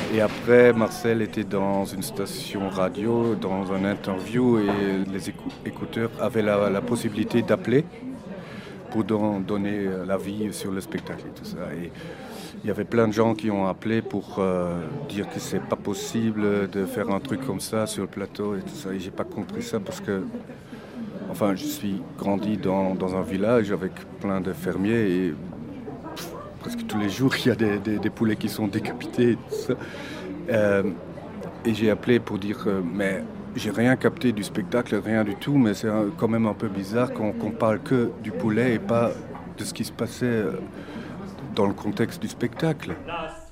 Et après, Marcel était dans une station radio, dans un interview, et les écouteurs avaient la possibilité d'appeler pour donner l'avis sur le spectacle et tout ça. Et il y avait plein de gens qui ont appelé pour dire que c'est pas possible de faire un truc comme ça sur le plateau et tout ça. Et j'ai pas compris ça parce que, enfin, je suis grandi dans un village avec plein de fermiers et presque tous les jours il y a des poulets qui sont décapités et tout ça. Euh, et j'ai appelé pour dire mais j'ai rien capté du spectacle, rien du tout, mais c'est quand même un peu bizarre qu'on parle que du poulet et pas de ce qui se passait dans le contexte du spectacle.